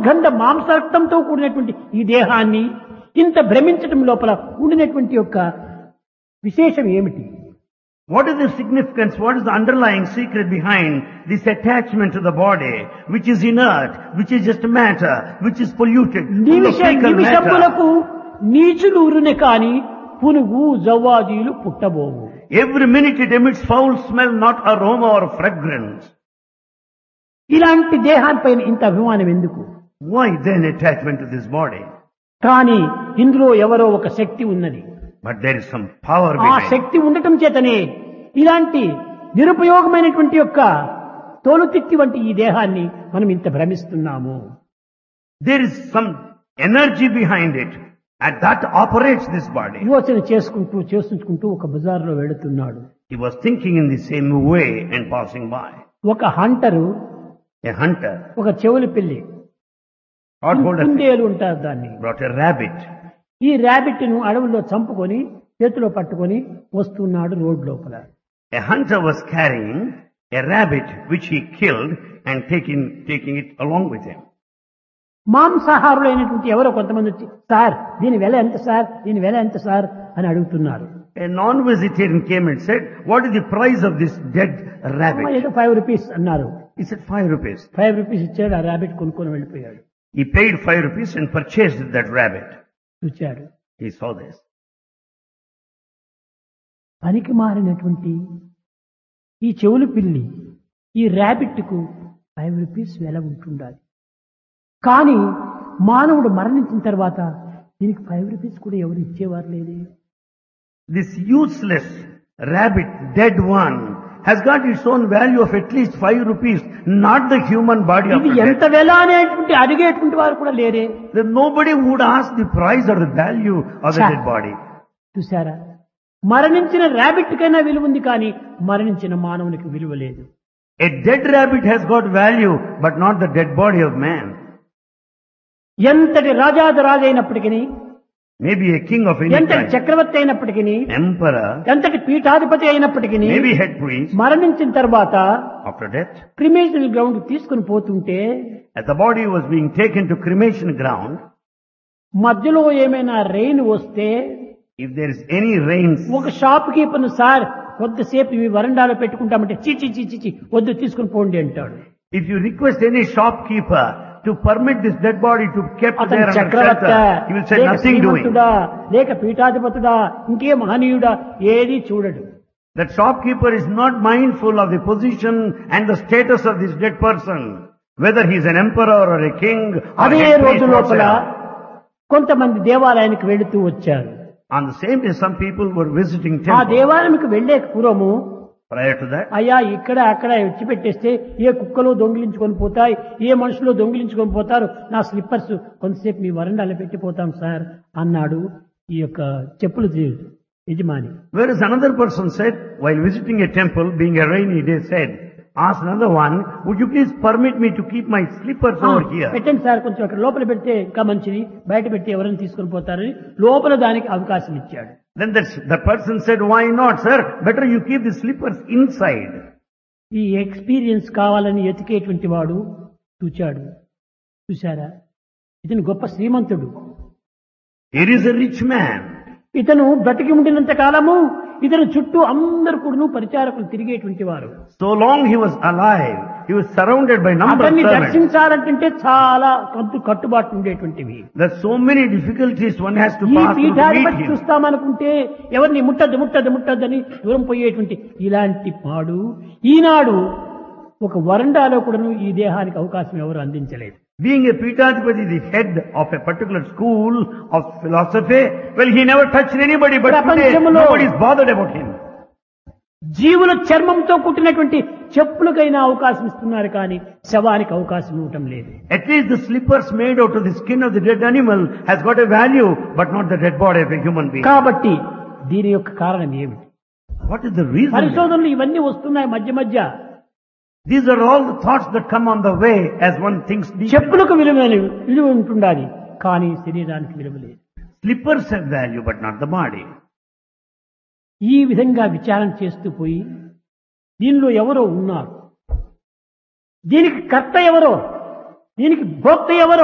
అఖండ మాంసరక్తంతో కూడినటువంటి ఈ దేహాన్ని ఇంత భ్రమించటం లోపల ఉండినటువంటి యొక్క విశేషం ఏమిటి? What is the significance? What is the underlying secret behind this attachment to the body, which is inert, which is just matter, which is polluted, full of fecal matter? నిమిషములకు నీచులు ఉరునే కాని పునుగు జవ్వాదీలు పుట్టబోవు. Every minute it emits foul smell, not aroma or fragrance. ఇలాంటి దేహానిపైన ఇంత అభిమానం ఎందుకు? Why then attachment to this body? కానీ ఇందులో ఎవరో ఒక శక్తి ఉన్నది. But there is some power ఆ behind. శక్తి ఉండటం చేతనే ఇలాంటి నిరుపయోగమైనటువంటి యొక్క తోలుతిత్తి వంటి ఈ దేహాన్ని మనం ఇంత భ్రమిస్తున్నాము. There is some energy behind it, and that operates this body. యోచన చేసుకుంటూ ఒక బజార్లో వెళుతున్నాడు. He was thinking in the same way and passing by. ఒక హంటరు, A hunter ఒక చెవులి పిల్లి, caught hold of it, కుందేలు ఉంటారు దాన్ని. brought a rabbit. ఈ ర్యాబిట్ ను అడవుల్లో చంపుకొని చేతిలో పట్టుకొని వస్తున్నాడు రోడ్ లోపల. A hunter was carrying a rabbit which he killed and taking it along with him. మాంసాహారులైనటువంటి ఎవరో కొంతమంది వచ్చి, సార్ దీని వెల ఎంత సార్, దీని వెల ఎంత సార్ అని అడుగుతున్నారు. A non-vegetarian came and said, what is the price of this dead rabbit? ఏదో 5 రూపీస్ అన్నారు. He said 5 rupees. 5 రూపీస్ ఇచ్చాడు. ఆ ర్యాబిట్ కొనుక్కొని వెళ్ళిపోయాడు. He paid 5 rupees and purchased that rabbit. చూచాడు. He saw this. పనికి మారినటువంటి ఈ చెవులు పిల్లి ఈ ర్యాబిట్ కు 5 రూపీస్ వెల ఉంటుండాలి. కానీ మానవుడు మరణించిన తర్వాత దీనికి 5 రూపీస్ కూడా ఎవరు ఇచ్చేవారు లేదే. This useless rabbit, dead one, has got its own value of at least 5 rupees, not the human body of ఇది the ఎంత dead. వెల అనేటువంటి అడిగేటువంటి వారు కూడా లేరే. Then nobody would ask the price or the value of the Sure. dead body. చూసారా, మరణించిన ర్యాబిట్ కైనా విలువ ఉంది, కానీ మరణించిన మానవునికి విలువ లేదు. A dead rabbit has got value, but not the dead body of man. ఎంతటి రాజాది అయినప్పటికీ, Maybe a king of any ఎంతటి kind, చక్రవర్తి అయినప్పటికీ, emperor, ఎంతటి పీఠాధిపతి అయినప్పటికీ, maybe head priest, మరణించిన తర్వాత after death, క్రిమేషన్ గ్రౌండ్ తీసుకుని పోతుంటే as the body was being taken to cremation ground, మధ్యలో ఏమైనా రెయిన్ వస్తే if there is any rains, ఒక షాప్ కీపర్, సార్ కొద్దిసేపు ఇవి వరండాలో పెట్టుకుంటామంటే చీచి చీచి చీ వద్దు తీసుకుని పోండి అంటాడు. if you request any shopkeeper to permit this dead body to kept అతను there under Chakravarthi, shelter, he will say లేక nothing doing. శ్రీమంతుడా, లేక పీఠాధిపతుడా, ఇంకే మహనీయుడా, ఏది చూడడు. That shopkeeper is not mindful of the position and the status of this dead person, whether he is an emperor or a king or అదే head priest రోజు లోపల whatsoever. కొంతమంది దేవాలయానికి వెళుతూ వచ్చారు. On the same day, some people were visiting ఆ temple. దేవాలయానికి వెళ్లే పూర్వము, Prior to that, అయ్యా ఇక్కడ అక్కడ విడిచిపెట్టేస్తే ఏ కుక్కలు దొంగిలించుకొని పోతాయి, ఏ మనుషులు దొంగిలించుకొని పోతారు, నా స్లిప్పర్స్ కొంతసేపు మీ వరండాలో పెట్టిపోతాం సార్ అన్నాడు ఈ యొక్క చెప్పులు యజమాని. whereas another person said, while visiting a temple, being a rainy day, said, asked another one, would you please permit me to keep my slippers over here? పెట్టండి సార్, కొంచెం అక్కడ లోపల పెడితే ఇంకా మంచిది, బయట పెట్టి ఎవరైనా తీసుకొని పోతారని లోపల దానికి అవకాశం ఇచ్చాడు. Then the person said, why not, sir? Better you keep the slippers inside. ఈ ఎక్స్పీరియన్స్ కావాలని ఎతికేటువంటి వాడు చూశారా, ఇతను గొప్ప శ్రీమంతుడు, Here is a rich man. ఇతను బ్రతికి ఉండినంత కాలము ఇతను చుట్టూ అందరు కూడా పరిచారకులు తిరిగేటువంటి వారు. So long he was alive, he was surrounded by number of అతన్ని servants. దర్శించాలంటే చాలా కట్టుబాటు ఉండేటువంటివి. There's so many difficulties one has to ఈ pass through to meet పీఠాధిపతి him. చూస్తామనుకుంటే ఎవరిని ముట్టద్దని దూరం పోయేటువంటి ఇలాంటి పాడు ఈనాడు ఒక వరండాలో కూడాను ఈ దేహానికి అవకాశం ఎవరు అందించలేదు. Being a Pithadipati, the head of a particular school of philosophy, well, he never touched anybody, but today nobody is bothered about him. జీవుల చర్మంతో కుట్టినటువంటి చెప్పులకైనా అవకాశం ఇస్తున్నారు, కానీ శవానికి అవకాశం ఇవ్వటం లేదు. At least the slippers made out of the skin of the dead animal has got a value, but not the dead body of a human being. కాబట్టి దీని యొక్క కారణం ఏమిటి? What is the reason? పరిశోధనలు ఇవన్నీ వస్తున్నాయి మధ్య. These are all the thoughts that come on the way as one thinks deeply. చెప్పులకు విలువ ఉంటుండాలి, కానీ శరీరానికి విలువ లేదు. Slippers have value, but not the body. ఈ విధంగా విచారణ చేస్తూ పోయి దీనిలో ఎవరో ఉన్నారు, దీనికి కర్త ఎవరో, దీనికి భోక్త ఎవరో